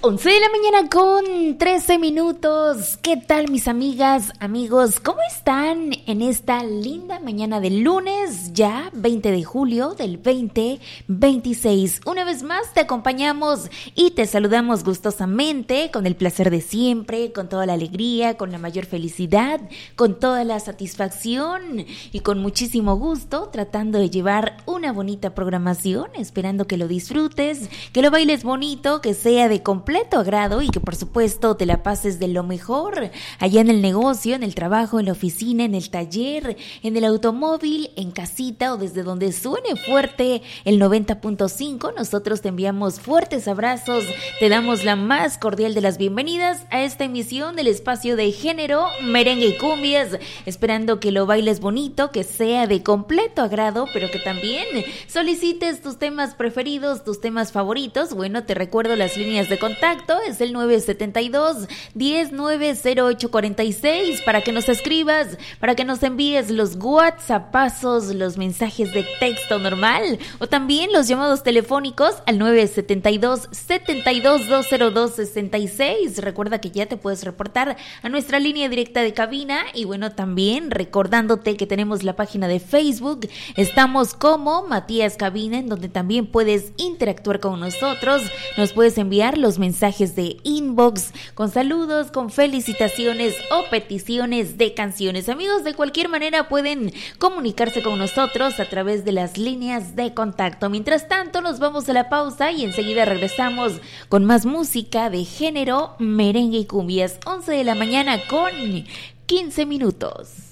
11 de la mañana con 13 minutos. ¿Qué tal, mis amigas, amigos? ¿Cómo están en esta linda mañana del lunes, ya 20 de julio del 2026? Una vez más te acompañamos y te saludamos gustosamente, con el placer de siempre, con toda la alegría, con la mayor felicidad, con toda la satisfacción y con muchísimo gusto, tratando de llevar una bonita programación, esperando que lo disfrutes, que lo bailes bonito, que sea de completo agrado y que por supuesto te la pases de lo mejor allá en el negocio, en el trabajo, en la oficina, en el taller, en el automóvil, en casita o desde donde suene fuerte el 90.5. Nosotros te enviamos fuertes abrazos, te damos la más cordial de las bienvenidas a esta emisión del espacio de género, merengue y cumbias, esperando que lo bailes bonito, que sea de completo agrado, pero que también solicites tus temas preferidos, tus temas favoritos. Bueno, te recuerdo las líneas de contacto, es el 972-10-90846 para que nos escribas, para que nos envíes los WhatsAppazos, los mensajes de texto normal o también los llamados telefónicos al 972-72-202-66. Recuerda que ya te puedes reportar a nuestra línea directa de cabina y bueno, también recordándote que tenemos la página de Facebook, estamos como Matías Cabina, en donde también puedes interactuar con nosotros, nos puedes enviar los mensajes de inbox con saludos, con felicitaciones o peticiones de canciones. Amigos, de cualquier manera pueden comunicarse con nosotros a través de las líneas de contacto. Mientras tanto, nos vamos a la pausa y enseguida regresamos con más música de género, merengue y cumbias. 11 de la mañana con 15 minutos.